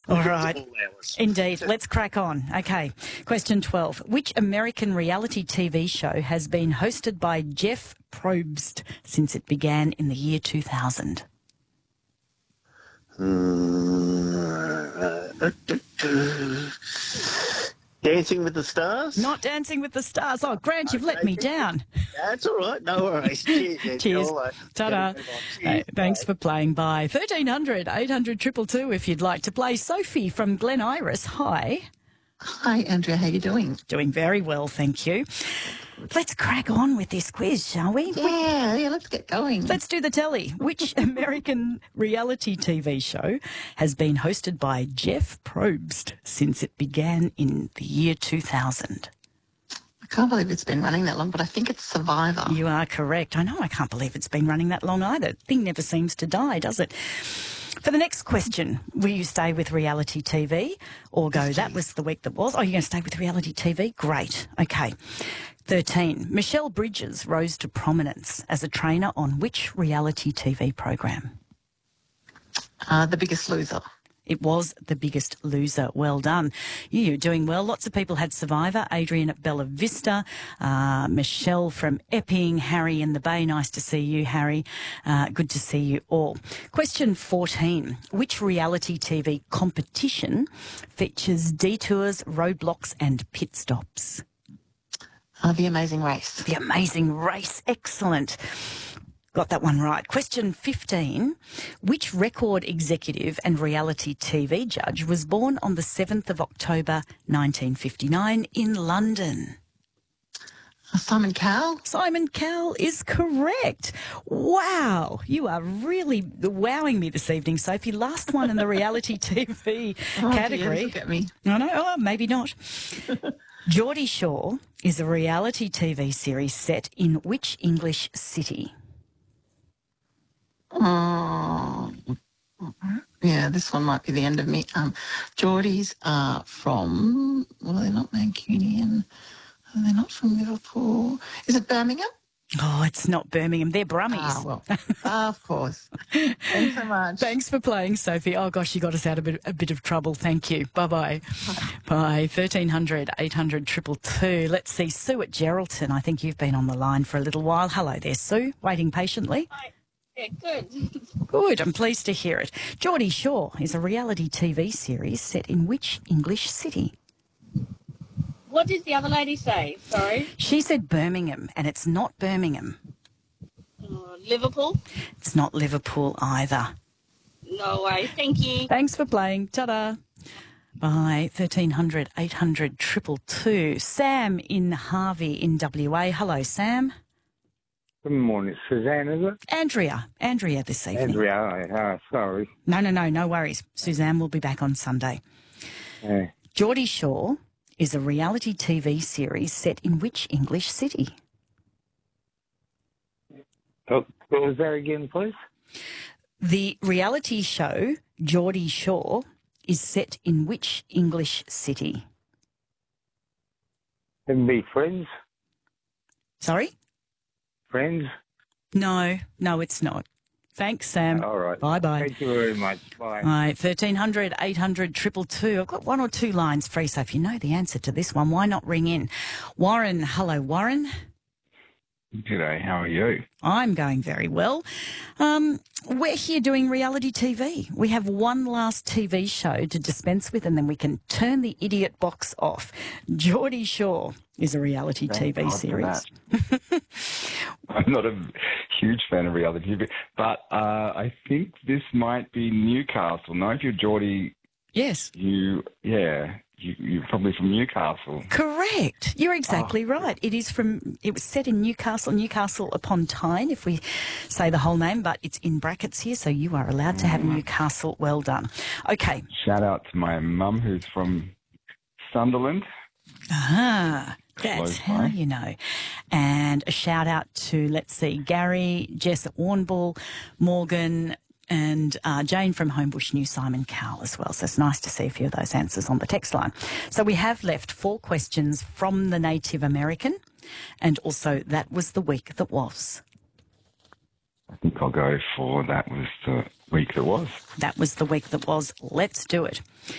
All right. Indeed. Let's crack on. Okay. Question 12. Which American reality TV show has been hosted by Jeff Probst since it began in the year 2000? Dancing with the Stars? Not Dancing with the Stars. Oh, Grant, you've let me down. That's all right. No worries. Cheers. Cheers. All right. Ta-da. Cheers. Thanks for playing by. 1300 800 222 if you'd like to play. Sophie from Glen Iris. Hi. Hi, Andrea. How you doing? Doing very well, thank you. Let's crack on with this quiz, shall we? Yeah, let's get going. Let's do the telly. Which American reality TV show has been hosted by Jeff Probst since it began in the year 2000? I can't believe it's been running that long, but I think it's Survivor. You are correct. I know, I can't believe it's been running that long either. Thing never seems to die, does it? For the next question, will you stay with reality TV or go, that was the week that was? Oh, you're going to stay with reality TV? Great. Okay. 13. Michelle Bridges rose to prominence as a trainer on which reality TV program? The Biggest Loser. It was The Biggest Loser. Well done. You're doing well. Lots of people had Survivor. Adrian at Bella Vista, Michelle from Epping, Harry in the Bay. Nice to see you, Harry. Good to see you all. Question 14. Which reality TV competition features detours, roadblocks and pit stops? The Amazing Race. The Amazing Race. Excellent. Got that one right. Question 15. Which record executive and reality TV judge was born on the 7th of October 1959 in London? Simon Cowell. Simon Cowell is correct. Wow. You are really wowing me this evening, Sophie. Last one in the reality TV category. Dear, look at me. I know. Oh, maybe not. Geordie Shore is a reality TV series set in which English city? Yeah, this one might be the end of me. Geordies are from, well, they're not Mancunian. They're not from Liverpool. Is it Birmingham? Oh, it's not Birmingham. They're Brummies. Well, of course. Thanks so much. Thanks for playing, Sophie. Oh, gosh, you got us out of a bit of trouble. Thank you. Bye-bye. Bye. 1300 800 222. Let's see. Sue at Geraldton. I think you've been on the line for a little while. Hello there, Sue. Waiting patiently. Hi. Yeah, good. Good. I'm pleased to hear it. Geordie Shore is a reality TV series set in which English city? What did the other lady say? Sorry. She said Birmingham, and it's not Birmingham. Liverpool? It's not Liverpool either. No way. Thank you. Thanks for playing. Ta-da. Bye. 1300 800 222. Sam in Harvey in WA. Hello, Sam. Good morning. Suzanne, is it? Andrea this evening. Andrea, sorry. No worries. Suzanne will be back on Sunday. Yeah. Geordie Shore is a reality TV series set in which English city? What was that again, please? The reality show Geordie Shore is set in which English city? Can be Friends? Sorry? Friends? No, it's not. Thanks, Sam. All right. Bye-bye. Thank you very much. Bye. All right, 1300 800 222. I've got one or two lines free, so if you know the answer to this one, why not ring in? Warren, hello, Warren. G'day, how are you? I'm going very well. We're here doing reality TV. We have one last TV show to dispense with and then we can turn the idiot box off. Geordie Shore is a reality Thank TV God for series. that. I'm not a huge fan of reality TV, but I think this might be Newcastle. No, if you're Geordie, Yes. you're probably from Newcastle. Correct. You're exactly right. It was set in Newcastle upon Tyne, if we say the whole name, but it's in brackets here, so you are allowed to have Newcastle. Well done. Okay. Shout out to my mum who's from Sunderland. Ah, that's Close how by. you know. And a shout out to, let's see, Gary, Jess at Warrnambool, Morgan, and Jane from Homebush knew Simon Cowell as well. So it's nice to see a few of those answers on the text line. So we have left 4 questions from the Native American, and also that was the week that was. I think I'll go for that was the week that was. That was the week that was. Let's do it.